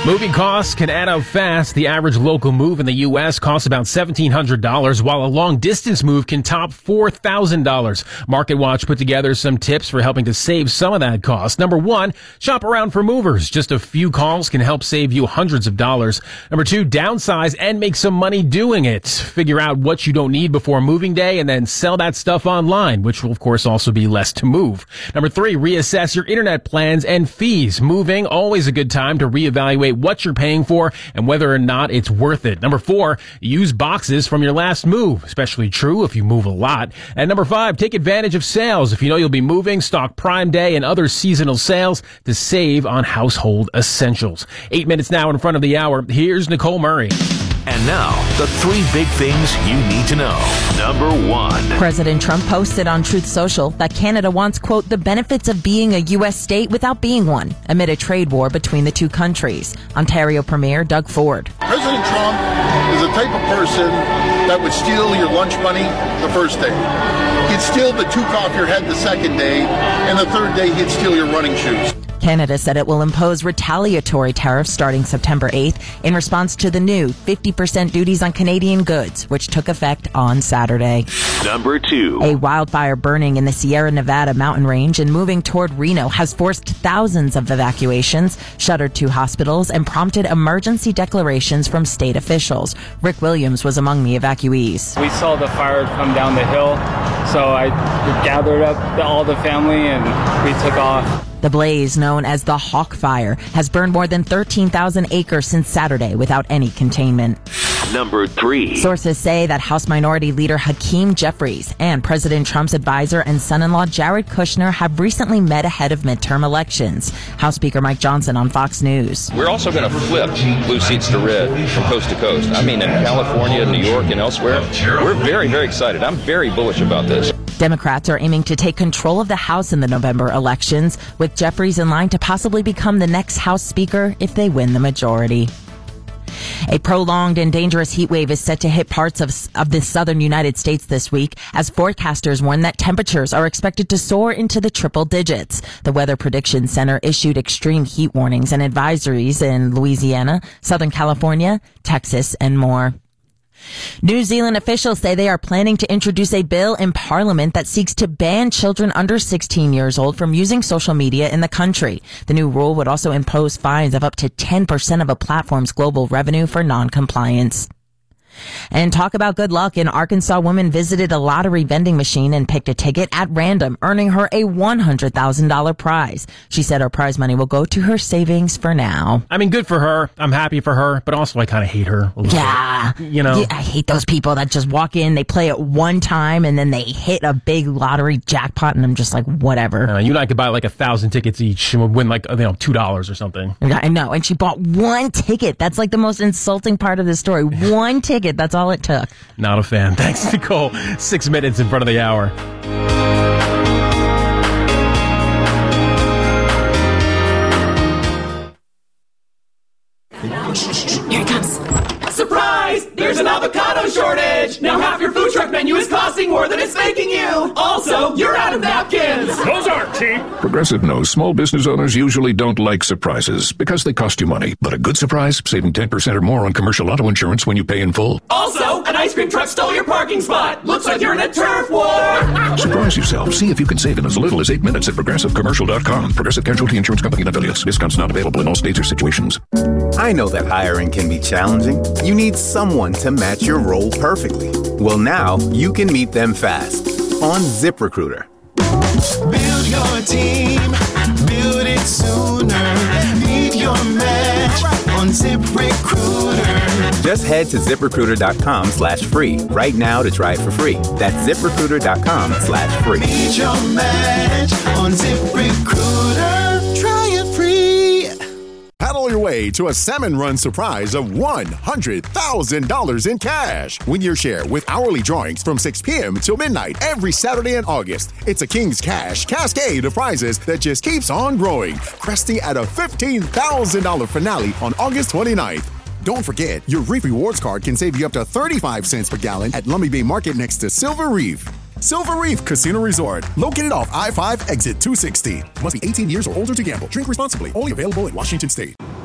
Moving costs can add up fast. The average local move in the U.S. costs about $1,700, while a long-distance move can top $4,000. MarketWatch put together some tips for helping to save some of that cost. Number one, shop around for movers. Just a few calls can help save you hundreds of dollars. Number two, downsize and make some money doing it. Figure out what you don't need before moving day and then sell that stuff online, which will, of course, also be less to move. Number three, reassess your internet plans and fees. Moving, always a good time to reevaluate what you're paying for and whether or not it's worth it. Number four, use boxes from your last move, especially true if you move a lot. And number five, take advantage of sales. If you know you'll be moving, stock Prime Day and other seasonal sales to save on household essentials. 8 minutes now in front of the hour. Here's Nicole Murray. And now, the three big things you need to know. Number one. President Trump posted on Truth Social that Canada wants, quote, the benefits of being a U.S. state without being one, amid a trade war between the two countries. Ontario Premier Doug Ford. President Trump is the type of person that would steal your lunch money the first day. He'd steal the toque off your head the second day, and the third day he'd steal your running shoes. Canada said it will impose retaliatory tariffs starting September 8th in response to the new 50% duties on Canadian goods, which took effect on Saturday. Number two. A wildfire burning in the Sierra Nevada mountain range and moving toward Reno has forced thousands of evacuations, shuttered 2 hospitals, and prompted emergency declarations from state officials. Rick Williams was among the evacuees. We saw the fire come down the hill, so I gathered up all the family and we took off. The blaze, known as the Hawk Fire, has burned more than 13,000 acres since Saturday without any containment. Number three. Sources say that House Minority Leader Hakeem Jeffries and President Trump's advisor and son-in-law Jared Kushner have recently met ahead of midterm elections. House Speaker Mike Johnson on Fox News. We're also going to flip blue seats to red from coast to coast. I mean, in California, New York, and elsewhere. We're very, very excited. I'm very bullish about this. Democrats are aiming to take control of the House in the November elections, with Jeffries in line to possibly become the next House Speaker if they win the majority. A prolonged and dangerous heat wave is set to hit parts of the southern United States this week, as forecasters warn that temperatures are expected to soar into the triple digits. The Weather Prediction Center issued extreme heat warnings and advisories in Louisiana, Southern California, Texas, and more. New Zealand officials say they are planning to introduce a bill in Parliament that seeks to ban children under 16 years old from using social media in the country. The new rule would also impose fines of up to 10% of a platform's global revenue for non-compliance. And talk about good luck. An Arkansas woman visited a lottery vending machine and picked a ticket at random, earning her a $100,000 prize. She said her prize money will go to her savings for now. I mean, good for her. I'm happy for her, but also I kind of hate her. Yeah. You know? Yeah, I hate those people that just walk in, they play it one time, and then they hit a big lottery jackpot, and I'm just like, whatever. You and I could buy like 1,000 tickets each and would win like, $2 or something. I know, and she bought one ticket. That's like the most insulting part of the story. One ticket. That's all it took. Not a fan. Thanks, Nicole. 6 minutes in front of the hour. Here it comes. Surprise! There's an avocado shortage! Now half your food truck menu is costing more than it's making you! Also, you're out of napkins! Those aren't cheap! Progressive knows small business owners usually don't like surprises because they cost you money. But a good surprise, saving 10% or more on commercial auto insurance when you pay in full. Also, an ice cream truck stole your parking spot! Looks like you're in a turf war! Surprise yourself. See if you can save in as little as 8 minutes at ProgressiveCommercial.com. Progressive Casualty Insurance Company and affiliates. Discounts not available in all states or situations. I know that hiring can be challenging. You need someone to match your role perfectly. Well, now you can meet them fast on ZipRecruiter. Build your team, build it sooner. Meet your match on ZipRecruiter. Just head to ZipRecruiter.com/free right now to try it for free. That's ZipRecruiter.com/free. Meet your match on ZipRecruiter. Try it free. Paddle your way to a Salmon Run surprise of $100,000 in cash. Win your share with hourly drawings from 6 p.m. till midnight every Saturday in August. It's a King's Cash cascade of prizes that just keeps on growing, cresting at a $15,000 finale on August 29th. Don't forget, your Reef Rewards card can save you up to 35 cents per gallon at Lummi Bay Market next to Silver Reef. Silver Reef Casino Resort, located off I-5 exit 260. Must be 18 years or older to gamble. Drink responsibly. Only available in Washington State.